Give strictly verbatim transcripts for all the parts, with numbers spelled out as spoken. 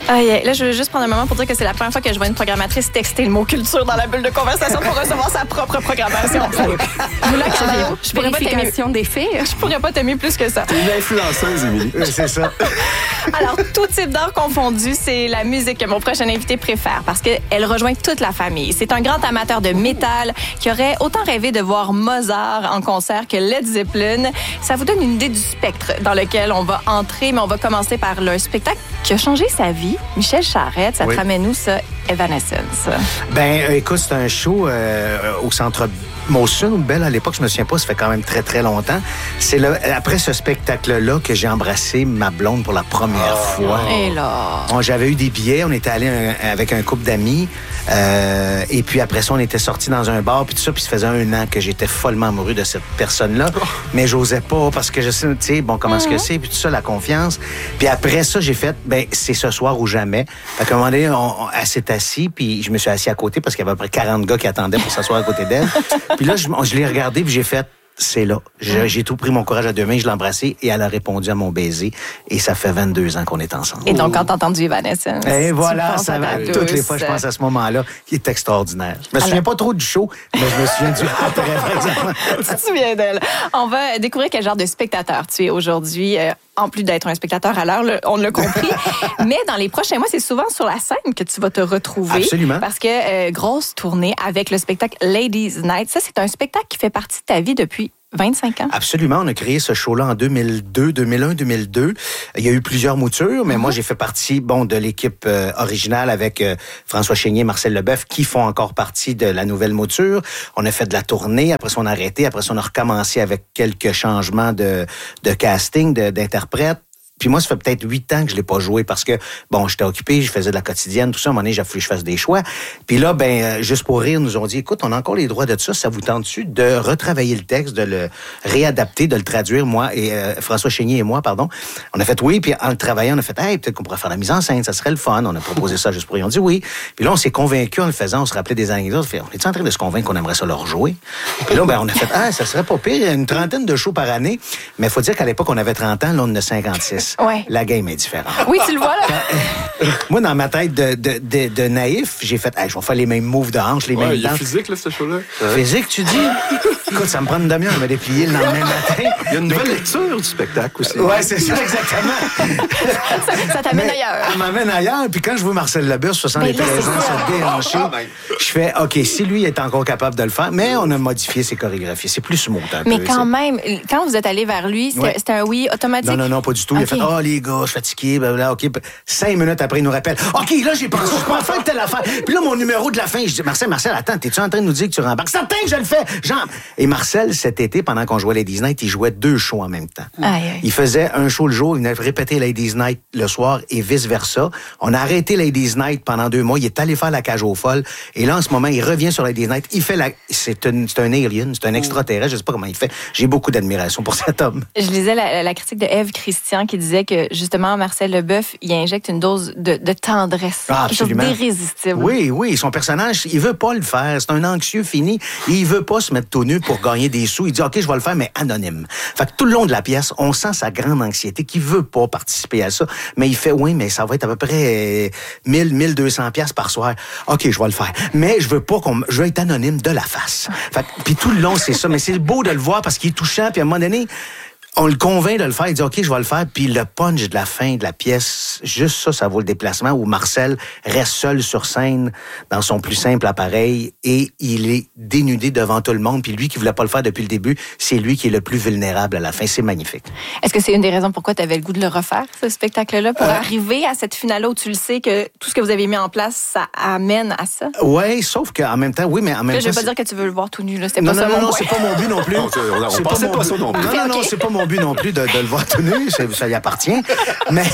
Ah, yeah. Là, je veux juste prendre un moment pour dire que c'est la première fois que je vois une programmatrice texter le mot culture dans la bulle de conversation pour recevoir sa propre programmation. Vous l'acceptez-vous? Je pourrais pas t'aimer. Des faits. Je pourrais pas t'aimer plus que ça. T'es une influenceuse, Émilie. Oui, c'est ça. Alors, tout type d'art confondu, c'est la musique que mon prochain invité préfère parce qu'elle rejoint toute la famille. C'est un grand amateur de métal qui aurait autant rêvé de voir Mozart en concert que Led Zeppelin. Ça vous donne une idée du spectre dans lequel on va entrer, mais on va commencer par le spectacle qui a changé sa vie. Michel Charette, ça oui. te ramène où, ça? Evanescence. Ben, euh, écoute, c'est un show euh, au Centre Molson ou Bell à l'époque, je me souviens pas, ça fait quand même très, très longtemps. C'est là, après ce spectacle-là que j'ai embrassé ma blonde pour la première oh. fois. Et là? Bon, j'avais eu des billets, on était allés un, avec un couple d'amis. Euh, et puis après ça, on était sortis dans un bar, puis tout ça, puis ça faisait un an que j'étais follement amoureux de cette personne-là. Oh. Mais j'osais pas, parce que je sais, tu sais, bon, comment mm-hmm. est-ce que c'est, puis tout ça, la confiance. Puis après ça, j'ai fait, ben, c'est ce soir ou jamais. Fait qu'à un moment donné, on, on, elle s'est assise, puis je me suis assis à côté, parce qu'il y avait à peu près quarante gars qui attendaient pour s'asseoir à côté d'elle. Puis là, je, je l'ai regardé, puis j'ai fait, c'est là. J'ai, j'ai tout pris mon courage à deux mains, je l'ai embrassé, et elle a répondu à mon baiser. Et ça fait vingt-deux ans qu'on est ensemble. Et donc, quand t'as entendu Evanescence, et voilà, ça va. Toutes les fois, je pense à ce moment-là, qui est extraordinaire. Je me souviens Alors... pas trop du show, mais je me souviens du après, par exemple. Tu te souviens d'elle. On va découvrir quel genre de spectateur tu es aujourd'hui. Euh, en plus d'être un spectateur à l'heure, on l'a compris. Mais dans les prochains mois, c'est souvent sur la scène que tu vas te retrouver. Absolument. Parce que euh, grosse tournée avec le spectacle Ladies Night. Ça, c'est un spectacle qui fait partie de ta vie depuis vingt-cinq ans. Absolument. On a créé ce show-là en deux mille deux, deux mille un, deux mille deux. Il y a eu plusieurs moutures, mais mm-hmm. moi, j'ai fait partie, bon, de l'équipe euh, originale avec euh, François Chénier, Marcel Leboeuf, qui font encore partie de la nouvelle mouture. On a fait de la tournée. Après ça, on a arrêté. Après ça, on a recommencé avec quelques changements de, de casting, de, d'interprètes. Puis moi, ça fait peut-être huit ans que je l'ai pas joué parce que, bon, j'étais occupé, je faisais de la quotidienne, tout ça. À un moment donné, j'ai fallu que je fasse des choix. Puis là, ben, euh, juste pour rire, nous ont dit, écoute, on a encore les droits de ça. Ça vous tente-tu de retravailler le texte, de le réadapter, de le traduire, moi et euh, François Chénier et moi, pardon. On a fait oui, puis en le travaillant, on a fait, hey, peut-être qu'on pourrait faire la mise en scène, ça serait le fun. On a proposé ça juste pour eux. On dit oui. Puis là, on s'est convaincus en le faisant, on se rappelait des anecdotes. On est en train de se convaincre qu'on aimerait ça leur jouer. Puis là, ben, on a fait, ah, ça serait pas pire. Il y a une trentaine de shows par année. Mais il faut dire qu'à l'époque, on avait trente ans, là, on en a cinquante-six. Ouais. La game est différente. Oui, tu le vois, là. Moi, dans ma tête de, de, de, de naïf, j'ai fait, hey, je vais faire les mêmes moves de hanche, les ouais, mêmes il y a danses. physique, là, ce show-là. Physique, tu dis? Écoute, ça me prend une demi-heure à me déplier le lendemain matin. Il y a une nouvelle lecture du spectacle aussi. Ouais, c'est ça, exactement. ça, ça t'amène Mais ailleurs. Ça m'amène ailleurs. Puis quand je vois Marcel Leboeuf, soixante-treize ans, se déhancher, oh, ben. je fais, OK, si lui est encore capable de le faire, mais on a modifié ses chorégraphies. C'est plus smooth un mais peu. Mais quand ça. même, quand vous êtes allé vers lui, c'était, ouais. c'était un oui automatique? Non, non, non, pas du tout. Okay. Il a fait, oh, les gars, je suis fatigué, blablabla, OK. Cinq minutes après, il nous rappelle, OK, là, j'ai pensé, je peux en faire telle affaire. Puis là, mon numéro de la fin, je dis, Marcel, Marcel, attends, t'es-tu en train de nous dire que tu rembarques? Certain que je le fais! Genre. Et Marcel, cet été, pendant qu'on jouait Ladies Night, il jouait deux shows en même temps. Aïe, aïe. Il faisait un show le jour, il venait répéter Ladies Night le soir et vice-versa. On a arrêté Ladies Night pendant deux mois. Il est allé faire la cage aux folles. Et là, en ce moment, il revient sur Ladies Night. Il fait la... C'est, une... c'est un alien, c'est un extraterrestre. Je sais pas comment il fait. J'ai beaucoup d'admiration pour cet homme. Je lisais la, la critique de Ève Christian qui disait que, justement, Marcel Leboeuf, il injecte une dose de, de tendresse. Ah, absolument. D'irrésistible. Oui, oui. Son personnage, il veut pas le faire. C'est un anxieux fini. Il veut pas se mettre tout nu pour gagner des sous. Il dit, OK, je vais le faire, mais anonyme. Fait que tout le long de la pièce, on sent sa grande anxiété, qu'il veut pas participer à ça. Mais il fait, oui, mais ça va être à peu près mille, mille deux cents piastres par soir. OK, je vais le faire. Mais je veux pas qu'on, je veux être anonyme de la face. Fait que, puis tout le long, c'est ça. Mais c'est beau de le voir parce qu'il est touchant. Puis à un moment donné, on le convainc de le faire. Il dit, OK, je vais le faire. Puis le punch de la fin de la pièce, juste ça, ça vaut le déplacement où Marcel reste seul sur scène dans son plus simple appareil et il est dénudé devant tout le monde. Puis lui qui voulait pas le faire depuis le début, c'est lui qui est le plus vulnérable à la fin. C'est magnifique. Est-ce que c'est une des raisons pourquoi tu avais le goût de le refaire, ce spectacle-là, pour euh... arriver à cette finale-là où tu le sais que tout ce que vous avez mis en place, ça amène à ça? Oui, sauf qu'en même temps, oui, mais en même là, temps... Je veux pas dire que tu veux le voir tout nu, là. C'était non, pas non, ça non, mon non, point. c'est pas mon but non plus. on on c'est pensait pas, pas ça non plus. Non, non, non, c'est pas mon but non plus de, de le voir tout nu, ça lui appartient. Mais,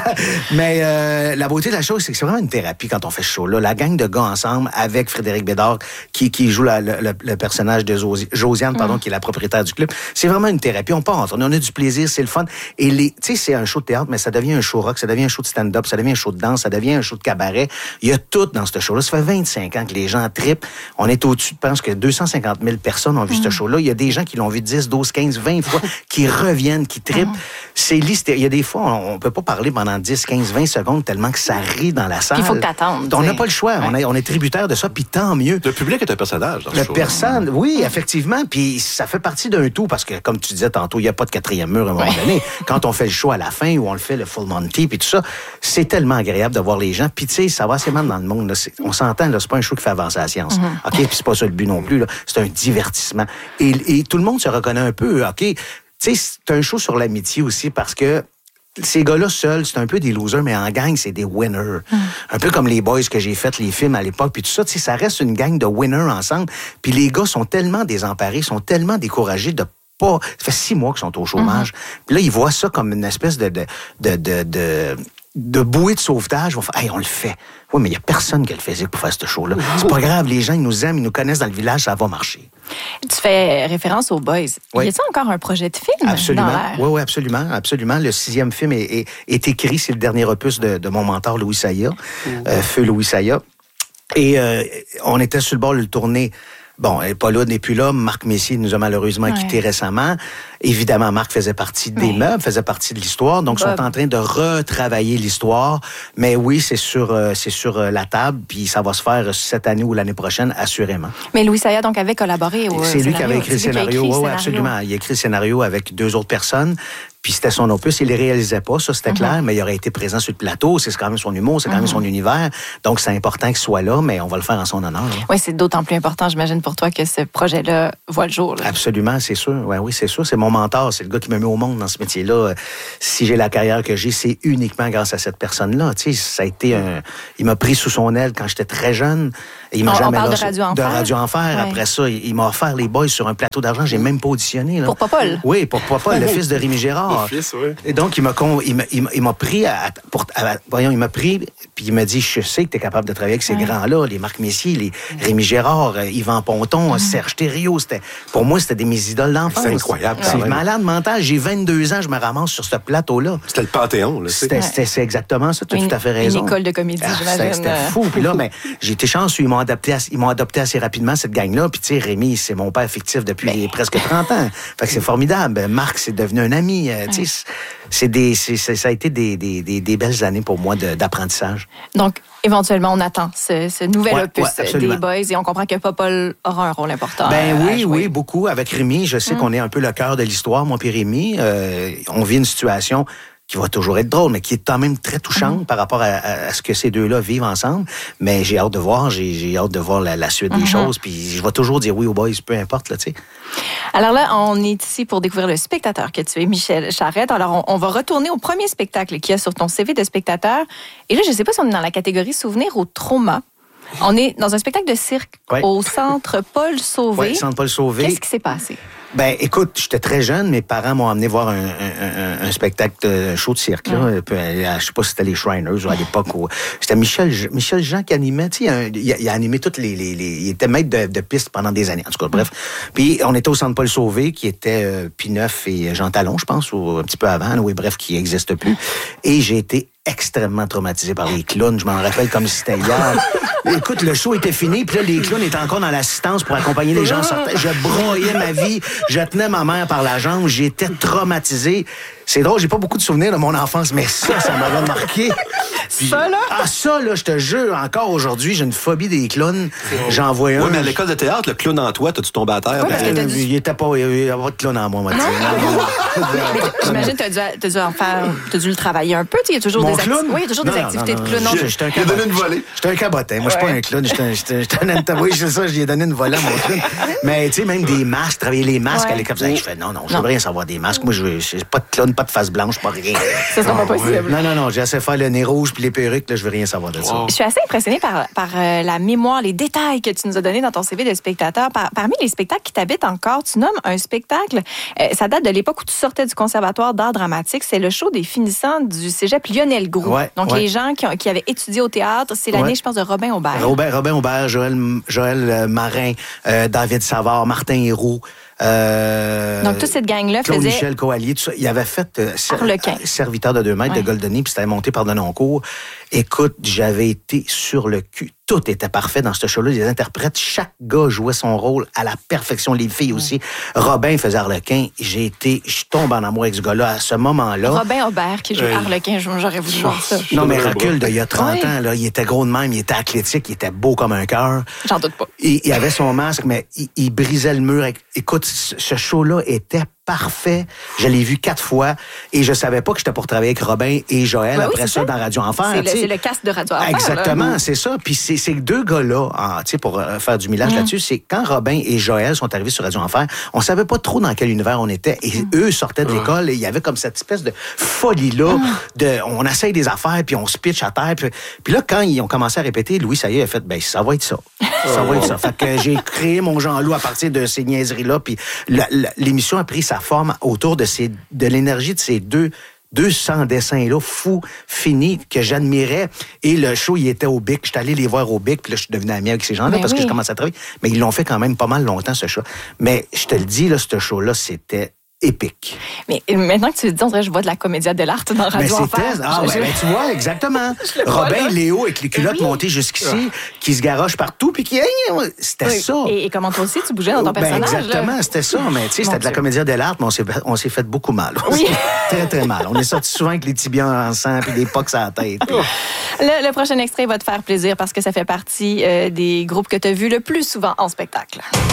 mais euh, la beauté de la chose, c'est que c'est vraiment une thérapie quand on fait ce show-là. La gang de gars ensemble, avec Frédéric Bédard, qui, qui joue la, le, le personnage de Zosi, Josiane, pardon, mm. qui est la propriétaire du club. C'est vraiment une thérapie. On part entre, on a du plaisir, c'est le fun. Et les, tu sais, c'est un show de théâtre, mais ça devient un show rock, ça devient un show de stand-up, ça devient un show de danse, ça devient un show de cabaret. Il y a tout dans ce show-là. Ça fait vingt-cinq ans que les gens trippent. On est au-dessus, je pense que deux cent cinquante mille personnes ont vu mm. ce show-là. Il y a des gens qui l'ont vu dix, douze, quinze, vingt fois, qui reviennent, qui trippent. Mm. C'est l'hystérie. Il y a des fois, on, on peut pas parler pendant dix, quinze, vingt secondes tellement que ça rit dans la salle. Il faut que t'attendes. On n'a pas le choix. Ouais. On, est, on est tributaire de ça, puis tant mieux. Le public est un personnage dans ce Le show. personne, oui, effectivement. Puis ça fait partie d'un tout parce que, comme tu disais tantôt, il n'y a pas de quatrième mur à un moment ouais. donné. Quand on fait le show à la fin ou on le fait le full Monty, puis tout ça, c'est tellement agréable de voir les gens. Puis tu sais, ça va assez mal dans le monde. Là. On s'entend, là, c'est pas un show qui fait avancer la science. Mm-hmm. OK, puis c'est pas ça le but non plus. Là. C'est un divertissement. Et, et tout le monde se reconnaît un peu. OK, tu sais, c'est un show sur l'amitié aussi parce que ces gars-là seuls, c'est un peu des losers, mais en gang, c'est des winners. Mm. Un peu comme les boys que j'ai fait, les films à l'époque, puis tout ça, tu sais, ça reste une gang de winners ensemble. Puis les gars sont tellement désemparés, sont tellement découragés de pas... Ça fait six mois qu'ils sont au chômage. Mm-hmm. Puis là, ils voient ça comme une espèce de... de, de, de, de de bouée de sauvetage, ils vont faire, hey, on le fait. Oui, mais il n'y a personne qui le faisait pour faire ce show-là. C'est pas grave, les gens, ils nous aiment, ils nous connaissent dans le village, ça va marcher. Tu fais référence aux Boys. Oui. Y a-t-il encore un projet de film? Absolument. Oui, oui, absolument, absolument. Le sixième film est, est, est écrit, c'est le dernier opus de, de mon mentor, Louis Saya, mmh. euh, Feu Louis Saya. Et euh, on était sur le bord de le tourner. Bon, Paula n'est plus là. Marc Messier nous a malheureusement ouais. quittés récemment. Évidemment, Marc faisait partie des ouais. meubles, faisait partie de l'histoire. Donc, ils sont en train de retravailler l'histoire. Mais oui, c'est sur, euh, c'est sur euh, la table. Puis ça va se faire cette année ou l'année prochaine, assurément. Mais Louis Saya, donc, avait collaboré au C'est scénario. lui qui avait écrit le scénario. Oui, oui, absolument. Il a écrit le scénario avec deux autres personnes. Puis c'était son opus, il ne les réalisait pas, ça c'était mm-hmm. clair, mais il aurait été présent sur le plateau, c'est quand même son humour, c'est quand mm-hmm. même son univers, donc c'est important qu'il soit là, mais on va le faire en son honneur. Là. Oui, c'est d'autant plus important, j'imagine, pour toi que ce projet-là voit le jour. Là. Absolument, c'est sûr, ouais, oui, c'est sûr, c'est mon mentor, c'est le gars qui m'a mis au monde dans ce métier-là. Si j'ai la carrière que j'ai, c'est uniquement grâce à cette personne-là. Tu sais, ça a été un... Il m'a pris sous son aile quand j'étais très jeune, et il m'a on, jamais on parle là, de Radio Enfer. De Radio Enfer, ouais. Après ça, il, il m'a offert les boys sur un plateau d'argent, j'ai même pas auditionné. Là. Pour Popol? Oui, pour Popol, le fils de Rémi Gérard. Le fils, oui. Et donc, il m'a, il m'a, il m'a pris, à, pour, à, voyons, il m'a pris, puis il m'a dit, je sais que tu es capable de travailler avec ces ouais. grands-là, les Marc Messier, les Rémi Gérard, euh, Yvan Ponton, mm. Serge Thériault. C'était, pour moi, c'était des mes idoles d'enfance. C'est incroyable. C'est ouais. malade mental. J'ai vingt-deux ans, je me ramasse sur ce plateau-là. C'était le Panthéon, là. C'était, ouais. c'était, c'est exactement ça, tu as une, tout à fait raison. Une école de comédie, ah, j'imagine. C'était, c'était fou. Puis là, mais j'ai été chanceux, ils m'ont adopté, ils m'ont adopté assez rapidement, cette gang-là. Puis tu sais, Rémi, c'est mon père fictif depuis mais... presque trente ans. Fait que c'est formidable. Marc, c'est devenu un ami. Euh, tu sais, c'est des, c'est, c'est, ça a été des, des, des, des belles années pour moi de, d'apprentissage. Donc, éventuellement, on attend ce, ce nouvel ouais, opus ouais, des Boys et on comprend que Popol aura un rôle important. Ben oui, oui, beaucoup. Avec Rémi, je sais mm. qu'on est un peu le cœur de l'histoire, moi puis Rémi. Euh, on vit une situation qui va toujours être drôle, mais qui est quand même très touchante mm. par rapport à, à, à ce que ces deux-là vivent ensemble. Mais j'ai hâte de voir, j'ai, j'ai hâte de voir la, la suite mm-hmm. des choses. Puis je vais toujours dire oui aux Boys, peu importe, là, tu sais. Alors là, on est ici pour découvrir le spectateur que tu es, Michel Charette. Alors, on, on va retourner au premier spectacle qu'il y a sur ton C V de spectateur. Et là, je ne sais pas si on est dans la catégorie souvenir ou trauma. On est dans un spectacle de cirque ouais. au Centre Paul Sauvé. Oui, Centre Paul Sauvé. Qu'est-ce qui s'est passé? Ben, écoute, j'étais très jeune. Mes parents m'ont amené voir un, un, un, un spectacle de show de cirque. Là. Mm. Je sais pas si c'était les Shriners ou à l'époque où c'était Michel Michel Jean qui animait. Tu sais, il, il a animé toutes les, les, les il était maître de, de piste pendant des années. En tout cas, bref. Puis on était au Centre Paul Sauvé, qui était euh, Pineuf et Jean Talon, je pense, ou un petit peu avant. Oui, bref, qui n'existe plus. Et j'ai été extrêmement traumatisé par les clowns. Je m'en rappelle comme si c'était hier. Écoute, le show était fini, puis là, les clowns étaient encore dans l'assistance pour accompagner les gens sortant. Je broyais ma vie, je tenais ma mère par la jambe, j'étais traumatisé. C'est drôle, j'ai pas beaucoup de souvenirs de mon enfance, mais ça, ça m'avait marqué. Puis, ça, là? Ah, ça, là, je te jure, encore aujourd'hui, j'ai une phobie des clowns. J'en voyais un. Oui, mais à l'école de théâtre, le clown en toi, t'as-tu tombé à terre? Oui, parce que t'as dû... Il était pas, il y avait pas de clown en moi, moi. J'imagine que t'as dû, t'as dû en faire, t'as dû le travailler un peu. Il y a toujours mon des, clown? acti... oui, il y a toujours non, des non, activités non, non, de clown. Non, je, j'étais un cabotin. donné une volée. J'étais un cabotin. Moi, je suis ouais. pas un clown. J'étais un, j'étais, j'étais un... Oui, c'est ça, je lui ai donné une volée à mon clown. Mais, tu sais, même des masques, travailler les masques ouais. à l'école. Je fais, non, non, je veux rien savoir des masques. Moi, je veux pas de clown, pas de face blanche, pas rien. Ça sera pas possible. Non, non, non, j'ai assez faire le nez rouge puis les perruques, là, je veux rien savoir de ça. Wow. Je suis assez impressionnée par, par euh, la mémoire, les détails que tu nous as donnés dans ton C V de spectateur. Par, parmi les spectacles qui t'habitent encore, tu nommes un spectacle, euh, ça date de l'époque où tu sortais du Conservatoire d'art dramatique, c'est le show des finissants du cégep Lionel Groulx. Ouais, Donc, ouais. les gens qui, ont, qui avaient étudié au théâtre, c'est l'année, ouais. je pense, de Robin Aubert. Robin, Robin Aubert, Joël, Joël Marin, euh, David Savard, Martin Héroux. Euh, Donc, toute cette gang-là Claude faisait... Michel Coallier, tout ça. Il avait fait euh, Arlequin. Serviteur de deux mètres ouais. de Goldoni, puis c'était monté par Denoncourt. Écoute, j'avais été sur le cul tout était parfait dans ce show-là. Les interprètes, chaque gars jouait son rôle à la perfection. Les filles aussi. Mm. Robin faisait Harlequin. J'ai été, je tombe en amour avec ce gars-là à ce moment-là. Robin Aubert qui joue euh, Harlequin, j'aurais voulu voir ça. Non, mais recule d'il y a trente oui. ans, là, il était gros de même, il était athlétique, il était beau comme un cœur. J'en doute pas. Il, il avait son masque, mais il, il brisait le mur. Écoute, ce show-là était parfait. Je l'ai vu quatre fois et je savais pas que j'étais pour travailler avec Robin et Joël ben après oui, ça, ça dans Radio Enfer. C'est, le, c'est le cast de Radio Enfer. Exactement, là. c'est ça. Puis c'est ces deux gars-là, ah, tu sais, pour euh, faire du millage mm. là-dessus, c'est quand Robin et Joël sont arrivés sur Radio Enfer, on savait pas trop dans quel univers on était et mm. eux sortaient de mm. l'école et il y avait comme cette espèce de folie-là mm. de on essaye des affaires puis on se pitch à terre. Puis, puis là, quand ils ont commencé à répéter, Louis, ça y est, il a fait, ben ça va être ça. Ça va être ça. Fait que j'ai créé mon Jean-Loup à partir de ces niaiseries-là. Puis la, la, l'émission a pris sa forme autour de, ces, de l'énergie de ces deux deux cents dessins-là, fous, finis, que j'admirais. Et le show, il était au Bic. J'étais allé les voir au Bic, puis là, je suis devenu ami avec ces gens-là, ben parce oui. que je commençais à travailler. Mais ils l'ont fait quand même pas mal longtemps, ce show. Mais je te le dis, là, ce show-là, c'était épique. Mais maintenant que tu le dis, on dirait que je vois de la comédia de l'art dans Radio Enfer. Ah, je, ouais, je... ben, tu vois, exactement. Robin, Léo, avec les culottes oui. montées jusqu'ici, ouais. qui se garochent partout, puis qui... C'était oui. ça. Et, et comment toi aussi, tu bougeais dans ton ben, personnage. Exactement, là. C'était ça. Mais tu sais, c'était de la comédia de l'art, mais on s'est, on s'est fait beaucoup mal. Oui. Très, très mal. On est sortis souvent avec les tibias en sang, puis des pocs à la tête. Puis... le, le prochain extrait va te faire plaisir parce que ça fait partie euh, des groupes que tu as vus le plus souvent en spectacle.